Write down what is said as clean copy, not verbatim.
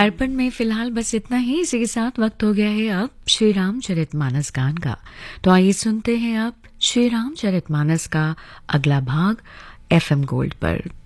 अर्पण में फिलहाल बस इतना ही। इसी के साथ वक्त हो गया है अब श्री रामचरितमानस गान का। तो आइए सुनते हैं अब श्री रामचरितमानस का अगला भाग एफएम गोल्ड पर।